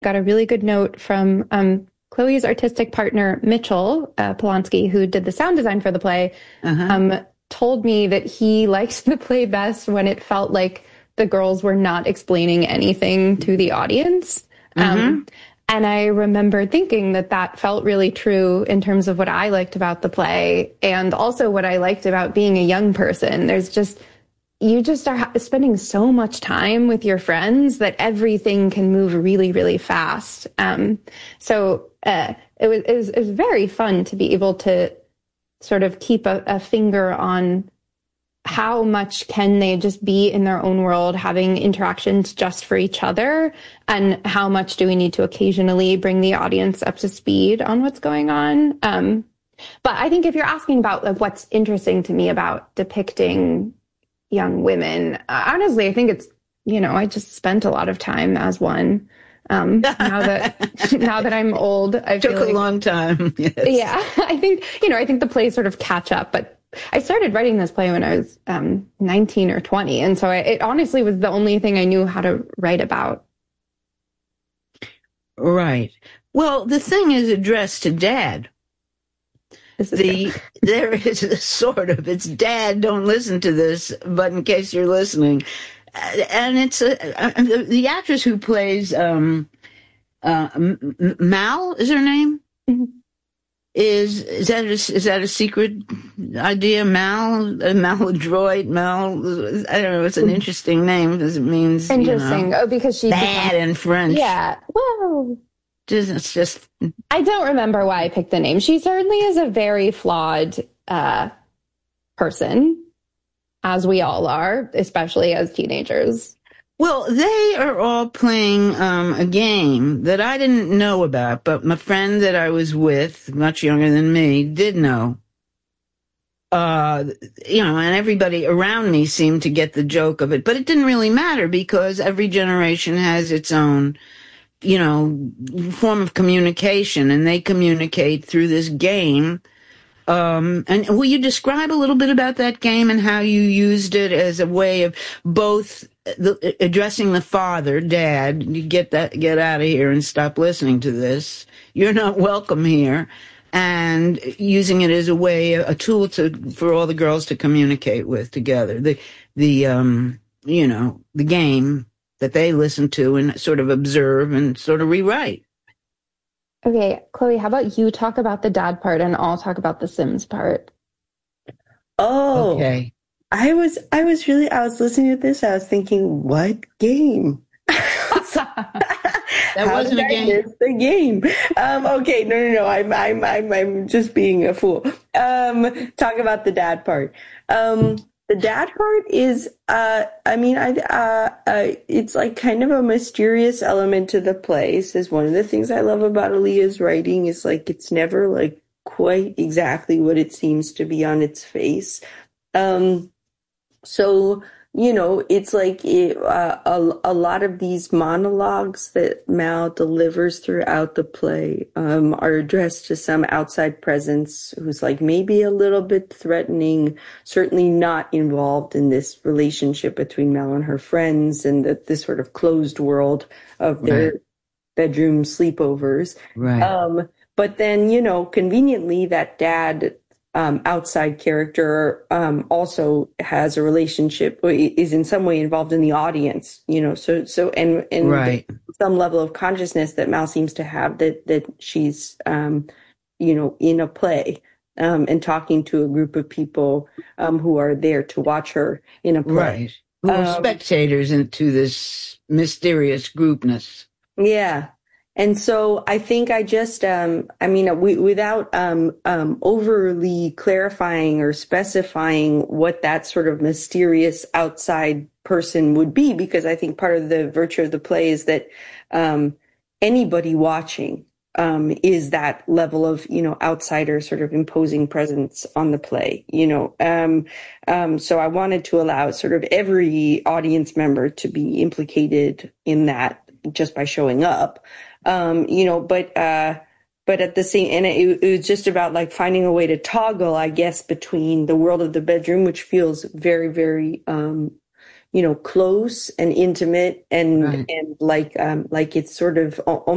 got a really good note from Chloe's artistic partner, Mitchell Polonsky, who did the sound design for the play, told me that he liked the play best when it felt like the girls were not explaining anything to the audience. And I remember thinking that that felt really true in terms of what I liked about the play and also what I liked about being a young person. You just are spending so much time with your friends that everything can move really, really fast. So it was very fun to be able to sort of keep a finger on how much can they just be in their own world, having interactions just for each other, and how much do we need to occasionally bring the audience up to speed on what's going on. But I think if you're asking about like, what's interesting to me about depicting young women, honestly, I think it's, I just spent a lot of time as one. Now that I'm old, I feel took a long time. Yes. Yeah, I think the plays sort of catch up, but I started writing this play when I was 19 or 20. And so it honestly was the only thing I knew how to write about. Right. Well, the thing is addressed to Dad. There is a sort of, it's Dad, don't listen to this, but in case you're listening. And it's the actress who plays Mal, is her name? Mm-hmm. Is that a secret idea? Maladroit, I don't know. It's an interesting name because it means interesting. Because she's bad in French. Yeah. Well, it's just. I don't remember why I picked the name. She certainly is a very flawed person, as we all are, especially as teenagers. Well, they are all playing a game that I didn't know about, but my friend that I was with, much younger than me, did know. And everybody around me seemed to get the joke of it, but it didn't really matter because every generation has its own, form of communication, and they communicate through this game. And will you describe a little bit about that game and how you used it as a way of both addressing the father, Dad, you get out of here and stop listening to this. You're not welcome here. And using it as a way, a tool for all the girls to communicate with together. The game that they listen to and sort of observe and sort of rewrite. Okay, Chloe, how about you talk about the dad part and I'll talk about the Sims part? Oh, okay. I was listening to this. I was thinking, what game? That wasn't a game. It's the game. Okay, no. I'm just being a fool. Talk about the dad part. The dad part is, it's like kind of a mysterious element to the play. Says one of the things I love about Aaliyah's writing is like it's never like quite exactly what it seems to be on its face. So, it's like a lot of these monologues that Mal delivers throughout the play are addressed to some outside presence who's like maybe a little bit threatening, certainly not involved in this relationship between Mal and her friends and this sort of closed world of their bedroom sleepovers. Right. But then, conveniently that dad outside character also has a relationship, is in some way involved in the audience, and right. Some level of consciousness that Mal seems to have that she's in a play and talking to a group of people who are there to watch her in a play. Right. Who are spectators into this mysterious groupness. Yeah. And so I think I just, without overly clarifying or specifying what that sort of mysterious outside person would be, because I think part of the virtue of the play is that anybody watching is that level of, outsider sort of imposing presence on the play, so I wanted to allow sort of every audience member to be implicated in that just by showing up. But at the same, and it was just about like finding a way to toggle, I guess, between the world of the bedroom, which feels very, very, close and intimate and, right. and like it's sort of